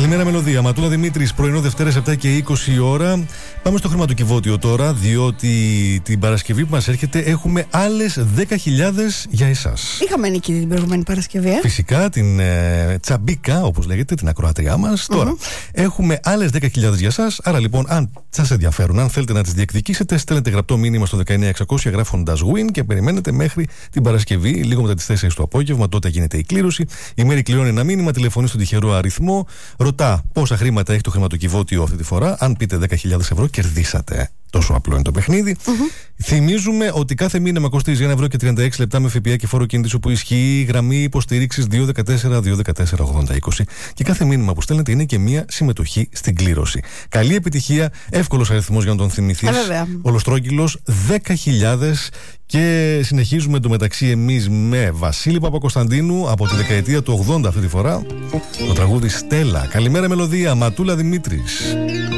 Καλημέρα, Μελωδία. Ματούλα Δημήτρης, πρωινό Δευτέρα 7 και 20 ώρα. Πάμε στο χρηματοκιβώτιο τώρα, διότι την Παρασκευή που μας έρχεται έχουμε άλλες 10.000 για εσάς. Είχαμε νίκη την προηγούμενη Παρασκευή. Φυσικά, την Τσαμπίκα, όπως λέγεται, την ακροάτριά μας. Τώρα έχουμε άλλες 10.000 για εσάς. Άρα λοιπόν, αν σας ενδιαφέρουν, αν θέλετε να τις διεκδικήσετε, στέλνετε γραπτό μήνυμα στο 19600 γράφοντας win και περιμένετε μέχρι την Παρασκευή, λίγο μετά τις 4 το απόγευμα. Τότε γίνεται η κλήρωση. Η Μέρη κληρώνει ένα μήνυμα, τηλεφωνεί στον τυχερό αριθμό, ρωτά πόσα χρήματα έχει το χρηματοκιβώτιο αυτή τη φορά. Αν πείτε 10.000 ευρώ, κερδίσατε. Τόσο απλό είναι το παιχνίδι. Θυμίζουμε ότι κάθε μήνυμα κοστίζει 1 ευρώ και 36 λεπτά με ΦΠΑ και φόρο κινητής όπου ισχύει η γραμμή υποστήριξης 214-214-80-20. Και κάθε μήνυμα που στέλνετε είναι και μία συμμετοχή στην κλήρωση. Καλή επιτυχία, εύκολος αριθμός για να τον θυμηθείς. Ολοστρόγγυλος 10.000. Και συνεχίζουμε εντωμεταξύ εμείς με Βασίλη Παπακοσταντίνου από τη δεκαετία του 80 αυτή τη φορά. Το τραγούδι Στέλλα. Καλημέρα, Μελωδία. Ματούλα Δημήτρης.